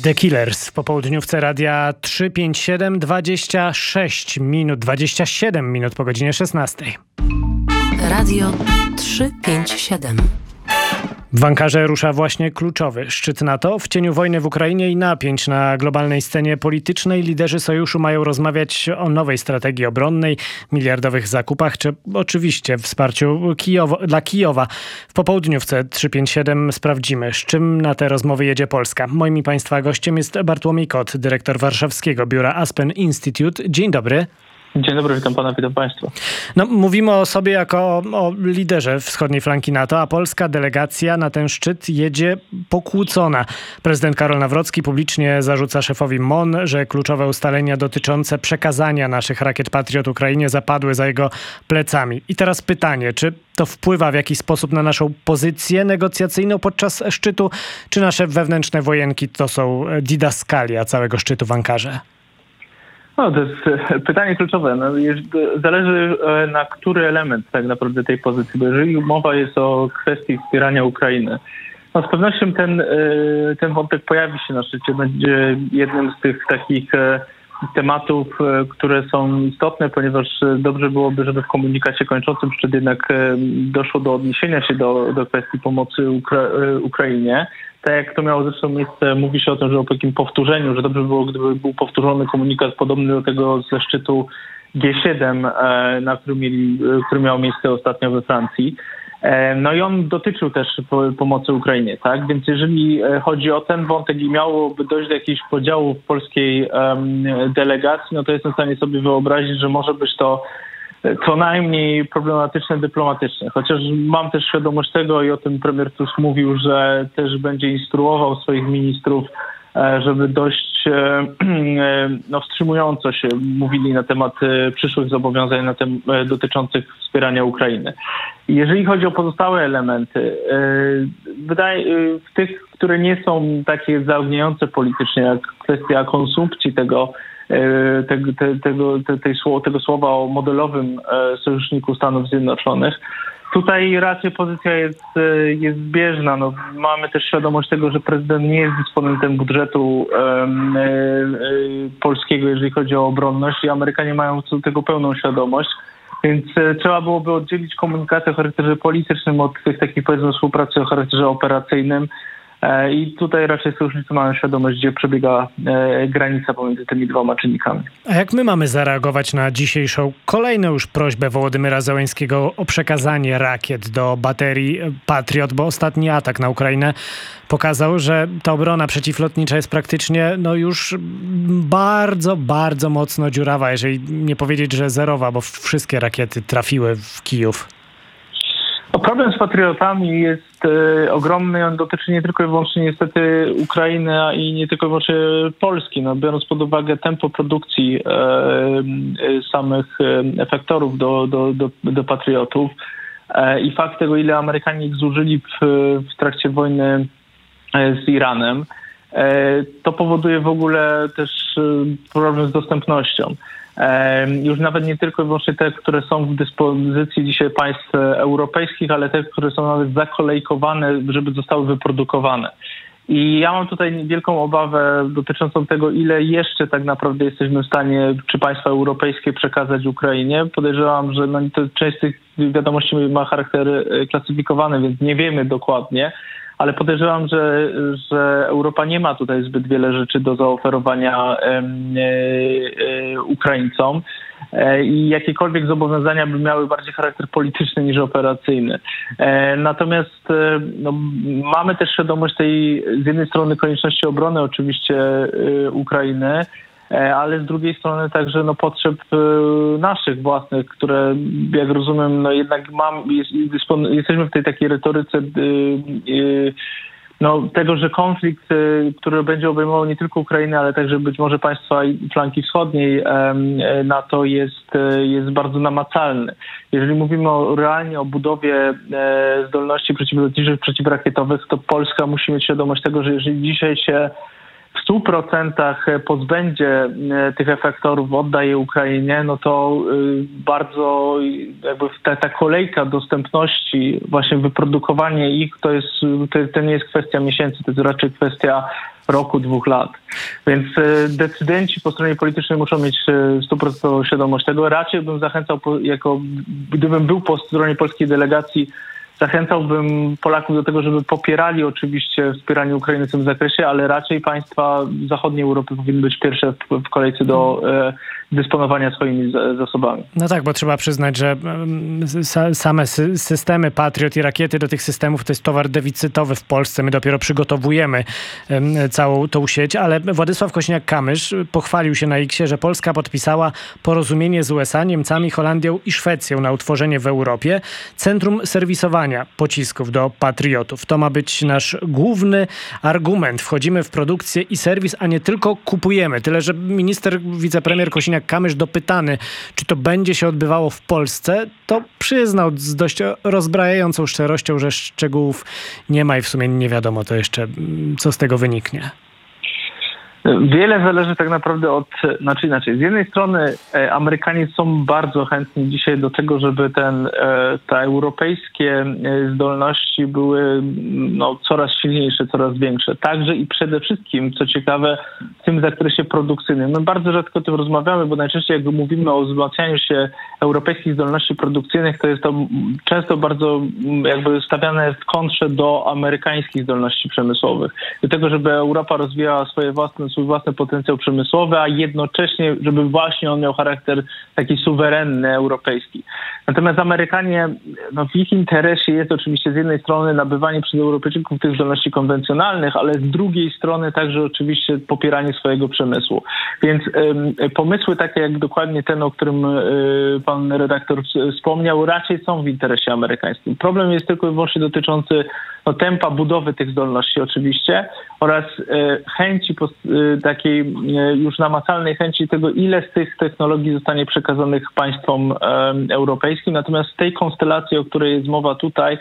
The Killers w popołudniówce Radia 357, 27 minut po godzinie 16. Radio 357. W Ankarze rusza właśnie kluczowy szczyt NATO. W cieniu wojny w Ukrainie i napięć na globalnej scenie politycznej liderzy sojuszu mają rozmawiać o nowej strategii obronnej, miliardowych zakupach czy oczywiście wsparciu dla Kijowa. W popołudniówce 357 sprawdzimy, z czym na te rozmowy jedzie Polska. Moim i Państwa gościem jest Bartłomiej Kot, dyrektor warszawskiego biura Aspen Institute. Dzień dobry. Dzień dobry, witam pana, witam państwa. No, mówimy o sobie jako o liderze wschodniej flanki NATO, a polska delegacja na ten szczyt jedzie pokłócona. Prezydent Karol Nawrocki publicznie zarzuca szefowi MON, że kluczowe ustalenia dotyczące przekazania naszych rakiet Patriot Ukrainie zapadły za jego plecami. I teraz pytanie, czy to wpływa w jakiś sposób na naszą pozycję negocjacyjną podczas szczytu, czy nasze wewnętrzne wojenki to są didaskalia całego szczytu w Ankarze? No, to jest pytanie kluczowe. No, zależy na który element tak naprawdę tej pozycji, bo jeżeli mowa jest o kwestii wspierania Ukrainy, no z pewnością ten wątek pojawi się na szczycie, będzie jednym z tych takich tematów, które są istotne, ponieważ dobrze byłoby, żeby w komunikacie kończącym szczyt jednak doszło do odniesienia się do kwestii pomocy Ukrainie. Tak jak to miało zresztą miejsce, mówi się o tym, że o takim powtórzeniu, że dobrze by było, gdyby był powtórzony komunikat podobny do tego ze szczytu G7, który miał miejsce ostatnio we Francji. No i on dotyczył też pomocy Ukrainie, tak? Więc jeżeli chodzi o ten wątek i miałoby dojść do jakichś podziałów w polskiej delegacji, no to jestem w stanie sobie wyobrazić, że może być to co najmniej problematyczne dyplomatycznie. Chociaż mam też świadomość tego i o tym premier Tusk mówił, że też będzie instruował swoich ministrów, żeby dość wstrzymująco się mówili na temat przyszłych zobowiązań dotyczących wspierania Ukrainy. Jeżeli chodzi o pozostałe elementy, w tych, które nie są takie zaogniające politycznie, jak kwestia konsumpcji tego słowa o modelowym sojuszniku Stanów Zjednoczonych. Tutaj raczej pozycja jest zbieżna. No, mamy też świadomość tego, że prezydent nie jest dysponentem budżetu polskiego, jeżeli chodzi o obronność i Amerykanie mają co do tego pełną świadomość. Więc trzeba byłoby oddzielić komunikację o charakterze politycznym od tych takich, powiedzmy, współpracy o charakterze operacyjnym. I tutaj raczej sojusznicy mają świadomość, gdzie przebiega granica pomiędzy tymi dwoma czynnikami. A jak my mamy zareagować na dzisiejszą kolejną już prośbę Wołodymyra Zełenskiego o przekazanie rakiet do baterii Patriot, bo ostatni atak na Ukrainę pokazał, że ta obrona przeciwlotnicza jest praktycznie już bardzo, bardzo mocno dziurawa, jeżeli nie powiedzieć, że zerowa, bo wszystkie rakiety trafiły w Kijów. No, problem z Patriotami jest ogromny. On dotyczy nie tylko i wyłącznie niestety Ukrainy i nie tylko i wyłącznie Polski. No, biorąc pod uwagę tempo produkcji samych efektorów do Patriotów i fakt tego, ile Amerykanie ich zużyli w trakcie wojny z Iranem, to powoduje w ogóle też problem z dostępnością. Już nawet nie tylko i wyłącznie te, które są w dyspozycji dzisiaj państw europejskich, ale te, które są nawet zakolejkowane, żeby zostały wyprodukowane. I ja mam tutaj wielką obawę dotyczącą tego, ile jeszcze tak naprawdę jesteśmy w stanie, czy państwa europejskie przekazać Ukrainie. Podejrzewam, że to część z tych wiadomości ma charakter klasyfikowany, więc nie wiemy dokładnie. Ale podejrzewam, że Europa nie ma tutaj zbyt wiele rzeczy do zaoferowania Ukraińcom i jakiekolwiek zobowiązania by miały bardziej charakter polityczny niż operacyjny. Natomiast mamy też świadomość tej z jednej strony konieczności obrony oczywiście Ukrainy, ale z drugiej strony także potrzeb naszych własnych, które jak rozumiem jednak jesteśmy w tej takiej retoryce tego, że konflikt, który będzie obejmował nie tylko Ukrainę, ale także być może państwa flanki wschodniej NATO jest bardzo namacalny. Jeżeli mówimy realnie o budowie zdolności przeciwlotniczych, przeciwrakietowych, to Polska musi mieć świadomość tego, że jeżeli dzisiaj się w 100% pozbędzie tych efektorów, oddaje Ukrainie, no to bardzo jakby ta kolejka dostępności, właśnie wyprodukowanie ich, to nie jest kwestia miesięcy, to jest raczej kwestia roku, 2 lat. Więc decydenci po stronie politycznej muszą mieć 100% świadomość tego. Raczej bym zachęcał, gdybym był po stronie polskiej delegacji, zachęcałbym Polaków do tego, żeby popierali oczywiście wspieranie Ukrainy w tym zakresie, ale raczej państwa zachodniej Europy powinny być pierwsze w kolejce do dysponowania swoimi zasobami. No tak, bo trzeba przyznać, że same systemy Patriot i rakiety do tych systemów to jest towar deficytowy w Polsce. My dopiero przygotowujemy całą tą sieć, ale Władysław Kosiniak-Kamysz pochwalił się na X-ie, że Polska podpisała porozumienie z USA, Niemcami, Holandią i Szwecją na utworzenie w Europie centrum serwisowania pocisków do Patriotów. To ma być nasz główny argument. Wchodzimy w produkcję i serwis, a nie tylko kupujemy. Tyle, że wicepremier Kosiniak-Kamysz dopytany, czy to będzie się odbywało w Polsce, to przyznał z dość rozbrajającą szczerością, że szczegółów nie ma i w sumie nie wiadomo to jeszcze, co z tego wyniknie. Wiele zależy tak naprawdę inaczej. Z jednej strony Amerykanie są bardzo chętni dzisiaj do tego, żeby te europejskie zdolności były coraz silniejsze, coraz większe. Także i przede wszystkim, co ciekawe, w tym zakresie produkcyjnym. My bardzo rzadko o tym rozmawiamy, bo najczęściej jak mówimy o wzmacnianiu się europejskich zdolności produkcyjnych, to jest to często bardzo jakby stawiane w kontrze do amerykańskich zdolności przemysłowych. Do tego, żeby Europa rozwijała swój własny potencjał przemysłowy, a jednocześnie, żeby właśnie on miał charakter taki suwerenny, europejski. Natomiast Amerykanie, w ich interesie jest oczywiście z jednej strony nabywanie przez Europejczyków tych zdolności konwencjonalnych, ale z drugiej strony także oczywiście popieranie swojego przemysłu. Więc pomysły takie jak dokładnie ten, o którym pan redaktor wspomniał, raczej są w interesie amerykańskim. Problem jest tylko i wyłącznie dotyczący tempa budowy tych zdolności oczywiście oraz chęci takiej już namacalnej chęci tego, ile z tych technologii zostanie przekazanych państwom europejskim. Natomiast w tej konstelacji, o której jest mowa tutaj,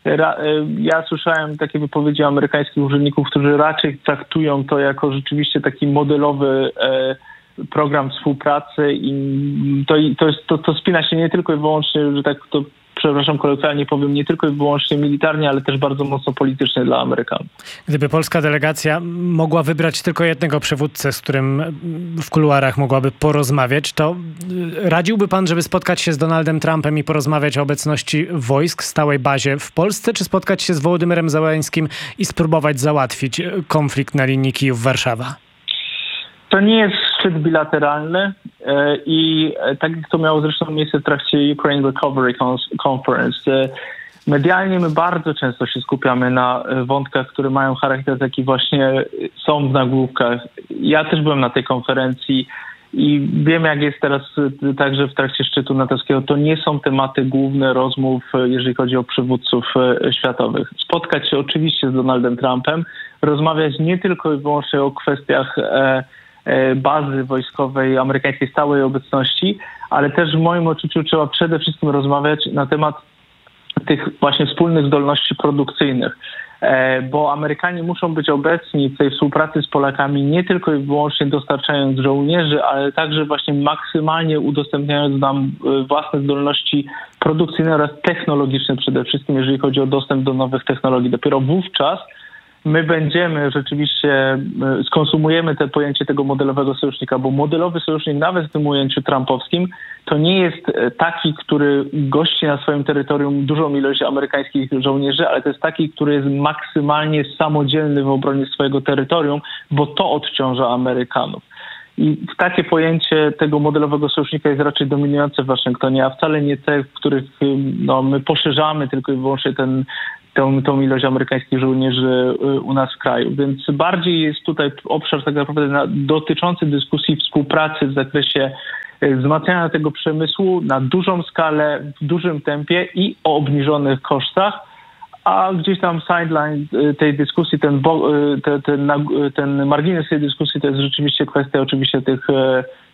ja słyszałem takie wypowiedzi amerykańskich urzędników, którzy raczej traktują to jako rzeczywiście taki modelowy program współpracy i to spina się nie tylko i wyłącznie, że tak to przepraszam, kolokwialnie powiem, nie tylko i wyłącznie militarnie, ale też bardzo mocno politycznie dla Amerykanów. Gdyby polska delegacja mogła wybrać tylko jednego przywódcę, z którym w kuluarach mogłaby porozmawiać, to radziłby pan, żeby spotkać się z Donaldem Trumpem i porozmawiać o obecności wojsk w stałej bazie w Polsce, czy spotkać się z Wołodymyrem Zełenskim i spróbować załatwić konflikt na linii Kijów-Warszawa? To nie jest szczyt bilateralny i tak jak to miało zresztą miejsce w trakcie Ukraine Recovery Conference. Medialnie my bardzo często się skupiamy na wątkach, które mają charakter taki właśnie są w nagłówkach. Ja też byłem na tej konferencji i wiem, jak jest teraz także w trakcie szczytu natowskiego. To nie są tematy główne rozmów, jeżeli chodzi o przywódców światowych. Spotkać się oczywiście z Donaldem Trumpem, rozmawiać nie tylko i wyłącznie o kwestiach bazy wojskowej amerykańskiej stałej obecności, ale też w moim odczuciu trzeba przede wszystkim rozmawiać na temat tych właśnie wspólnych zdolności produkcyjnych, bo Amerykanie muszą być obecni w tej współpracy z Polakami nie tylko i wyłącznie dostarczając żołnierzy, ale także właśnie maksymalnie udostępniając nam własne zdolności produkcyjne oraz technologiczne przede wszystkim, jeżeli chodzi o dostęp do nowych technologii. Dopiero wówczas my będziemy rzeczywiście, skonsumujemy te pojęcie tego modelowego sojusznika, bo modelowy sojusznik nawet w tym ujęciu trumpowskim to nie jest taki, który gości na swoim terytorium dużą ilość amerykańskich żołnierzy, ale to jest taki, który jest maksymalnie samodzielny w obronie swojego terytorium, bo to odciąża Amerykanów. I takie pojęcie tego modelowego sojusznika jest raczej dominujące w Waszyngtonie, a wcale nie te, w których my poszerzamy tylko i wyłącznie tą ilość amerykańskich żołnierzy u nas w kraju. Więc bardziej jest tutaj obszar tak naprawdę dotyczący dyskusji współpracy w zakresie wzmacniania tego przemysłu na dużą skalę, w dużym tempie i o obniżonych kosztach, a gdzieś tam sideline tej dyskusji, ten margines tej dyskusji to jest rzeczywiście kwestia oczywiście tych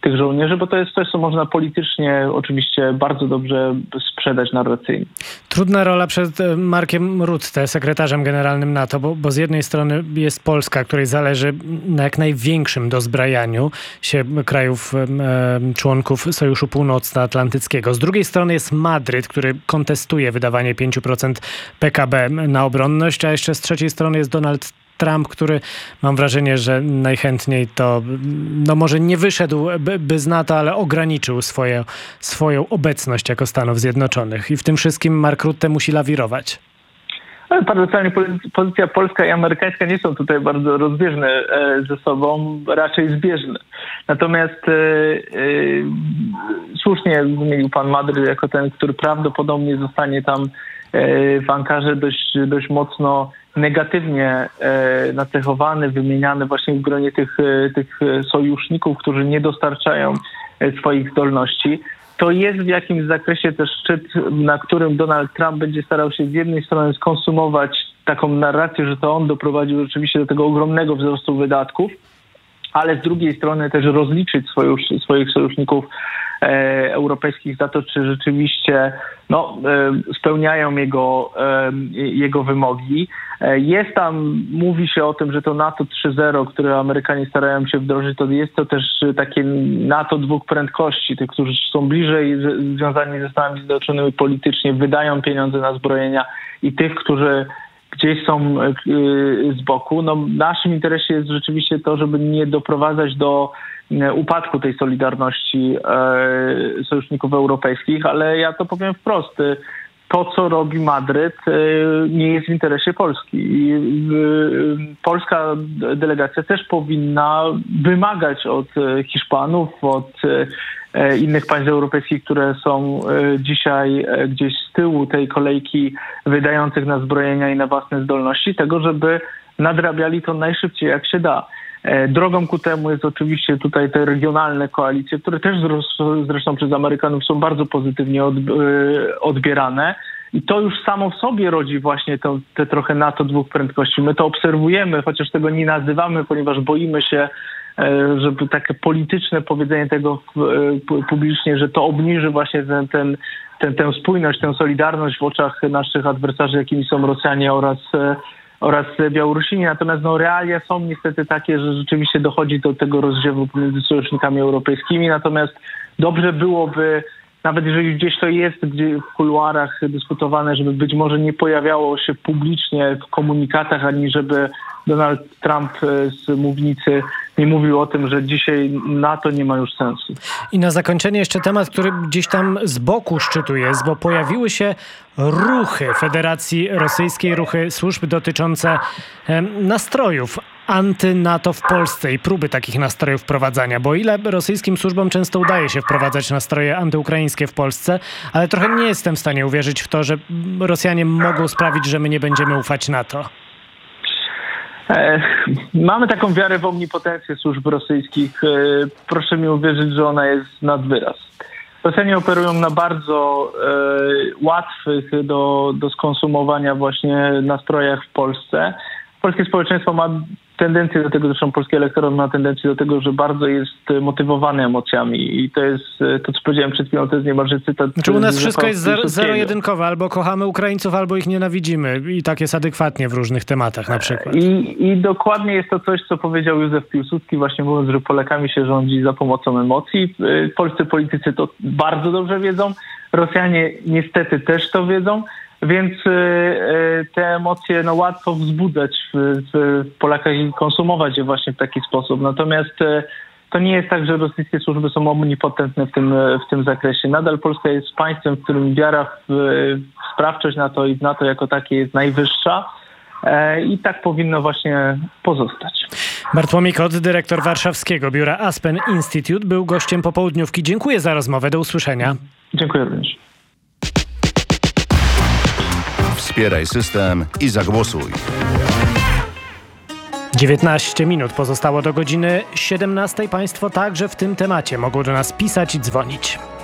tych żołnierzy, bo to jest coś, co można politycznie oczywiście bardzo dobrze sprzedać narracyjnie. Trudna rola przed Markiem Rutte, sekretarzem generalnym NATO, bo z jednej strony jest Polska, której zależy na jak największym dozbrajaniu się krajów członków Sojuszu Północnoatlantyckiego. Z drugiej strony jest Madryt, który kontestuje wydawanie 5% PKB na obronność, a jeszcze z trzeciej strony jest Donald Trump, który mam wrażenie, że najchętniej to może nie wyszedł by z NATO, ale ograniczył swoją obecność jako Stanów Zjednoczonych. I w tym wszystkim Mark Rutte musi lawirować. Ale paradoksalnie pozycja polska i amerykańska nie są tutaj bardzo rozbieżne ze sobą, raczej zbieżne. Natomiast słusznie wymienił pan Madryt jako ten, który prawdopodobnie zostanie tam w Ankarze dość mocno negatywnie nacechowany, wymieniany właśnie w gronie tych sojuszników, którzy nie dostarczają swoich zdolności. To jest w jakimś zakresie też szczyt, na którym Donald Trump będzie starał się z jednej strony skonsumować taką narrację, że to on doprowadził rzeczywiście do tego ogromnego wzrostu wydatków, ale z drugiej strony też rozliczyć swoich sojuszników europejskich za to, czy rzeczywiście spełniają jego wymogi. Mówi się o tym, że to NATO 3.0, które Amerykanie starają się wdrożyć, to jest to też takie NATO dwóch prędkości. Tych, którzy są bliżej związani ze Stanami Zjednoczonymi politycznie, wydają pieniądze na zbrojenia i tych, którzy gdzieś są z boku. W naszym interesie jest rzeczywiście to, żeby nie doprowadzać do upadku tej solidarności sojuszników europejskich, ale ja to powiem wprost. To, co robi Madryt, nie jest w interesie Polski. I polska delegacja też powinna wymagać od Hiszpanów, od innych państw europejskich, które są dzisiaj gdzieś z tyłu tej kolejki wydających na zbrojenia i na własne zdolności, tego, żeby nadrabiali to najszybciej jak się da. Drogą ku temu jest oczywiście tutaj te regionalne koalicje, które też zresztą przez Amerykanów są bardzo pozytywnie odbierane. I to już samo w sobie rodzi właśnie te trochę NATO dwóch prędkości. My to obserwujemy, chociaż tego nie nazywamy, ponieważ boimy się, żeby takie polityczne powiedzenie tego publicznie, że to obniży właśnie tę spójność, tę solidarność w oczach naszych adwersarzy, jakimi są Rosjanie oraz Białorusini. Natomiast realia są niestety takie, że rzeczywiście dochodzi do tego rozdziewu pomiędzy sojusznikami europejskimi. Natomiast dobrze byłoby, nawet jeżeli gdzieś to jest w kuluarach dyskutowane, żeby być może nie pojawiało się publicznie w komunikatach, ani żeby Donald Trump z mównicy nie mówił o tym, że dzisiaj NATO nie ma już sensu. I na zakończenie jeszcze temat, który gdzieś tam z boku szczytu jest, bo pojawiły się ruchy Federacji Rosyjskiej, ruchy służb dotyczące nastrojów anty-NATO w Polsce i próby takich nastrojów wprowadzania, bo ile rosyjskim służbom często udaje się wprowadzać nastroje antyukraińskie w Polsce, ale trochę nie jestem w stanie uwierzyć w to, że Rosjanie mogą sprawić, że my nie będziemy ufać NATO. Mamy taką wiarę w omnipotencję służb rosyjskich. Proszę mi uwierzyć, że ona jest nad wyraz. Rosjanie operują na bardzo łatwych do skonsumowania właśnie nastrojach w Polsce. Polskie społeczeństwo ma tendencję do tego, zresztą polski elektorat ma tendencję do tego, że bardzo jest motywowany emocjami i to jest, to co powiedziałem przed chwilą, to jest niemalże cytat. Znaczy u nas wszystko jest zero-jedynkowe, albo kochamy Ukraińców, albo ich nienawidzimy i tak jest adekwatnie w różnych tematach na przykład. I dokładnie jest to coś, co powiedział Józef Piłsudski, właśnie mówiąc, że Polakami się rządzi za pomocą emocji. Polscy politycy to bardzo dobrze wiedzą, Rosjanie niestety też to wiedzą. Więc te emocje łatwo wzbudzać w Polakach i konsumować je właśnie w taki sposób. Natomiast to nie jest tak, że rosyjskie służby są omnipotentne w tym zakresie. Nadal Polska jest państwem, w którym wiara w sprawczość NATO i w NATO jako takie jest najwyższa. I tak powinno właśnie pozostać. Bartłomiej Kot, dyrektor warszawskiego biura Aspen Institute, był gościem popołudniówki. Dziękuję za rozmowę. Do usłyszenia. Dziękuję również. Wspieraj system i zagłosuj. 19 minut pozostało do godziny 17. Państwo także w tym temacie mogą do nas pisać i dzwonić.